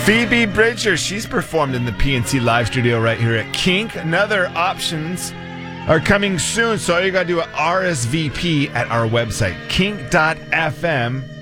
Phoebe Bridger, she's performed in the PNC Live Studio right here at Kink. And other options are coming soon, so all you got to do is RSVP at our website, kink.fm.